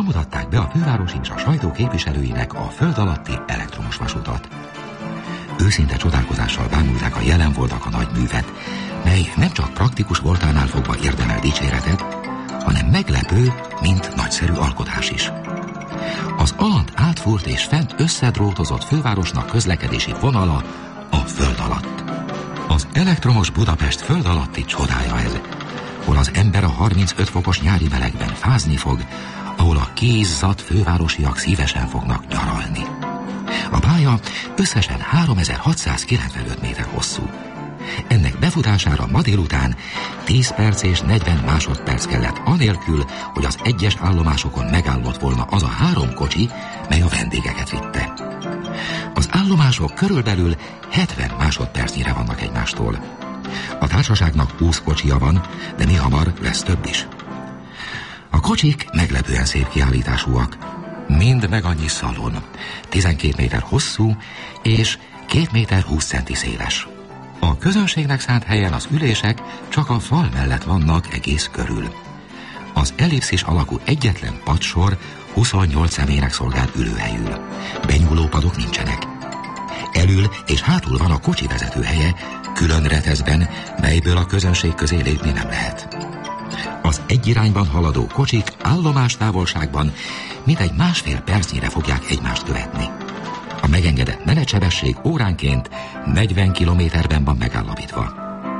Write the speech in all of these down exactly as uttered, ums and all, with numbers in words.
mutatták be a fővárosi és a sajtó képviselőinek a föld alatti elektromos vasutat. Őszinte csodálkozással bámulták a jelen voltak a nagy művet, mely nem csak praktikus voltánál fogva érdemel dicséretet, hanem meglepő, mint nagyszerű alkotás is. Az alant átfúrt és fent összedrótozott fővárosnak közlekedési vonala a föld alatt. Az elektromos Budapest föld alatti csodája ez, hol az ember a harmincöt fokos nyári melegben fázni fog, ahol a kiizzadt fővárosiak szívesen fognak nyaralni. A pálya összesen háromezer-hatszázkilencvenöt méter hosszú. Ennek befutására ma délután tíz perc és negyven másodperc kellett anélkül, hogy az egyes állomásokon megállott volna az a három kocsi, mely a vendégeket vitte. Az állomások körülbelül hetven másodpercnyire vannak egymástól. A társaságnak húsz kocsia van, de mi hamar lesz több is. A kocsik meglepően szép kiállításúak. Mind meg annyi szalon, tizenkét méter hosszú és két méter húsz centi széles. A közönségnek szánt helyen az ülések csak a fal mellett vannak egész körül. Az ellipszis alakú egyetlen padsor huszonnyolc személynek szolgál ülőhelyül. Benyúlópadok nincsenek. Elül és hátul van a kocsi vezetőhelye, külön reteszben, melyből a közönség közé lépni nem lehet. Az egy irányban haladó kocsik állomás távolságban mintegy másfél percnyire fogják egymást követni. A megengedett menetsebesség óránként negyven kilométerben van megállapítva.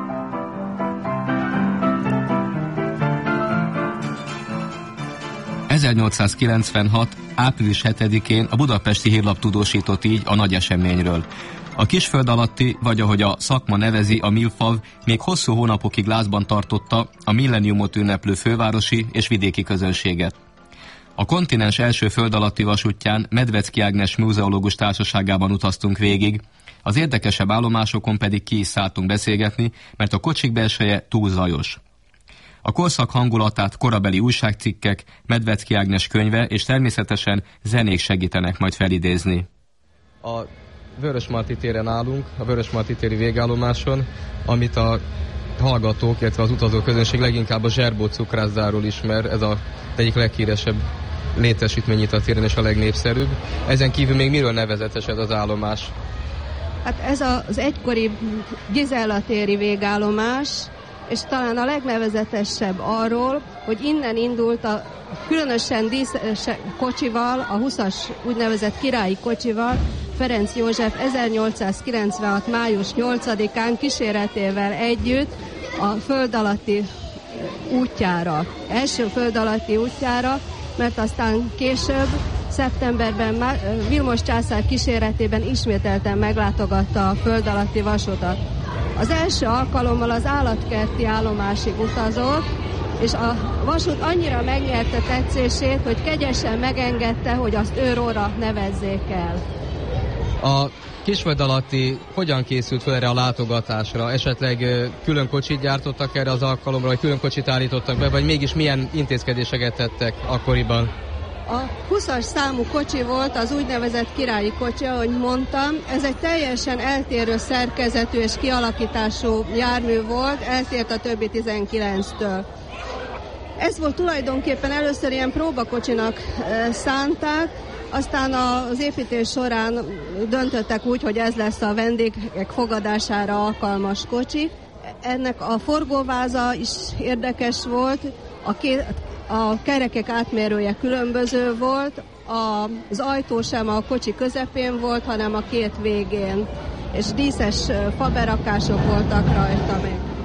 ezernyolcszázkilencvenhat. április hetedikén a Budapesti Hírlap tudósított így a nagy eseményről. A kisföld alatti, vagy ahogy a szakma nevezi, a Milfav még hosszú hónapokig lázban tartotta a millenniumot ünneplő fővárosi és vidéki közönséget. A kontinens első föld alatti vasútján Medvecki Ágnes múzeológus társaságában utaztunk végig, az érdekesebb állomásokon pedig ki is szálltunk beszélgetni, mert a kocsik belseje túl zajos. A korszak hangulatát korabeli újságcikkek, Medvecki Ágnes könyve és természetesen zenék segítenek majd felidézni. A Vörösmarty téren állunk, a Vörösmarty téri végállomáson, amit a hallgatók, illetve az utazó közönség leginkább a Zserbó cukrászdáról ismer, ez az egyik leghíresebb létesítmény itt a téren és a legnépszerűbb. Ezen kívül még miről nevezetes ez az állomás? Hát ez az egykori Gizella téri végállomás, és talán a legnevezetesebb arról, hogy innen indult a különösen díszes kocsival, a huszas úgynevezett királyi kocsival, Ferenc József ezernyolcszázkilencvenhat. május nyolcadikán kíséretével együtt a föld alatti útjára, első föld alatti útjára, mert aztán később, szeptemberben Vilmos császár kíséretében ismételten meglátogatta a föld alatti vasutat. Az első alkalommal az állatkerti állomásig utazott, és a vasút annyira megnyerte tetszését, hogy kegyesen megengedte, hogy azt őróra nevezzék el. A kisföld alatti hogyan készült fel erre a látogatásra? Esetleg külön kocsit gyártottak erre az alkalomra, vagy külön kocsit állítottak be, vagy mégis milyen intézkedéseket tettek akkoriban? A huszas számú kocsi volt az úgynevezett királyi kocsi, ahogy mondtam. Ez egy teljesen eltérő szerkezetű és kialakítású jármű volt, eltért a többi tizenkilenctől. Ez volt tulajdonképpen először ilyen próbakocsinak szánták, aztán az építés során döntöttek úgy, hogy ez lesz a vendégek fogadására alkalmas kocsi. Ennek a forgóváza is érdekes volt, a, két, a kerekek átmérője különböző volt, az ajtó sem a kocsi közepén volt, hanem a két végén, és díszes faberakások voltak rajta még.